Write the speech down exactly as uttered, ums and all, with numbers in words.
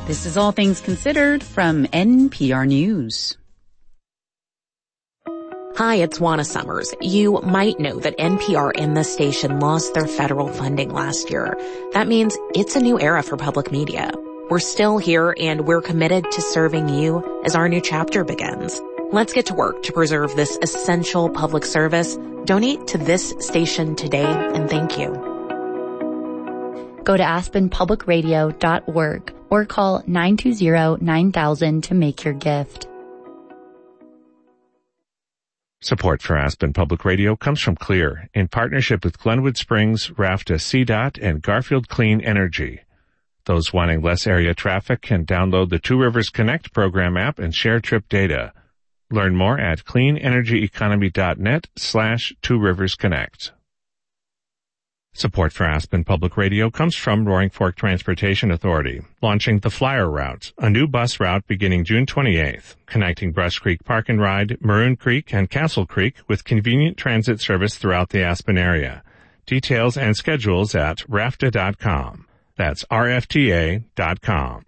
This is All Things Considered from N P R News. Hi, it's Juana Summers. You might know that N P R and this station lost their federal funding last year. That means it's a new era for public media. We're still here, and we're committed to serving you as our new chapter begins. Let's get to work to preserve this essential public service. Donate to this station today, and thank you. Go to aspen public radio dot org or call nine two zero, nine thousand to make your gift. Support for Aspen Public Radio comes from Clear, in partnership with Glenwood Springs, RAFTA C DOT, and Garfield Clean Energy. Those wanting less area traffic can download the Two Rivers Connect program app and share trip data. Learn more at cleanenergyeconomy.net slash Two Rivers Connect. Support for Aspen Public Radio comes from Roaring Fork Transportation Authority, launching the Flyer Route, a new bus route beginning June twenty-eighth, connecting Brush Creek Park and Ride, Maroon Creek, and Castle Creek with convenient transit service throughout the Aspen area. Details and schedules at rafta dot com. That's R F T A dot com.